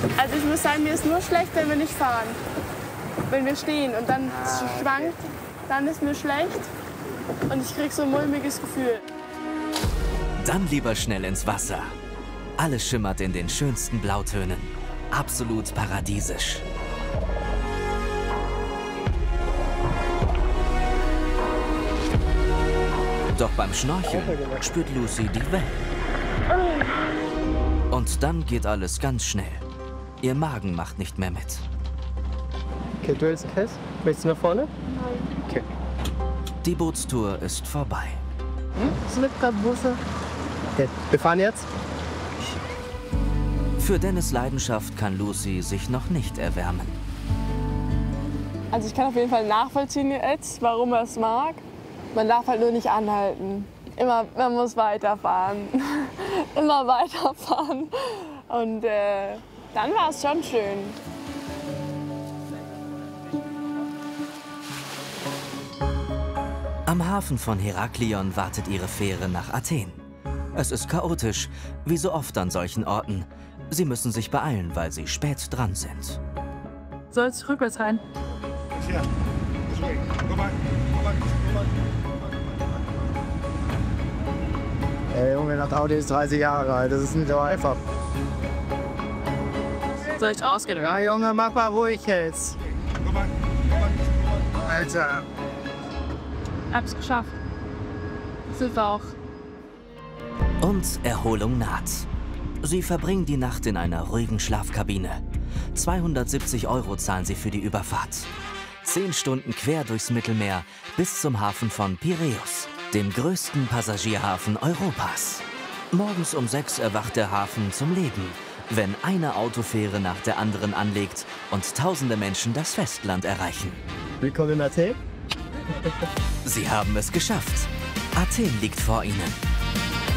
Also ich muss sagen, mir ist nur schlecht, wenn wir nicht fahren. Wenn wir stehen und dann schwankt, dann ist mir schlecht und ich krieg so ein mulmiges Gefühl. Dann lieber schnell ins Wasser. Alles schimmert in den schönsten Blautönen. Absolut paradiesisch. Doch beim Schnorcheln spürt Lucy die Wellen. Und dann geht alles ganz schnell. Ihr Magen macht nicht mehr mit. Okay, du hältst fest. Möchtest du nach vorne? Nein. Okay. Die Bootstour ist vorbei. Es wird gerade Busse. Okay, wir fahren jetzt. Für Dennis' Leidenschaft kann Lucy sich noch nicht erwärmen. Also ich kann auf jeden Fall nachvollziehen jetzt, warum er es mag. Man darf halt nur nicht anhalten. Man muss weiterfahren. Immer weiterfahren. Und dann war es schon schön. Am Hafen von Heraklion wartet ihre Fähre nach Athen. Es ist chaotisch, wie so oft an solchen Orten. Sie müssen sich beeilen, weil sie spät dran sind. Sollst rückwärts rein. Ja. Ey Junge, das Auto ist 30 Jahre alt, das ist nicht so einfach. Soll ich ausgehen? Ja Junge, mach mal ruhig jetzt. Alter. Hab's geschafft. Sind wir auch. Und Erholung naht. Sie verbringen die Nacht in einer ruhigen Schlafkabine. 270 € zahlen sie für die Überfahrt. 10 Stunden quer durchs Mittelmeer bis zum Hafen von Piräus, dem größten Passagierhafen Europas. Morgens um 6 erwacht der Hafen zum Leben, wenn eine Autofähre nach der anderen anlegt und tausende Menschen das Festland erreichen. Willkommen in Athen. Sie haben es geschafft. Athen liegt vor ihnen.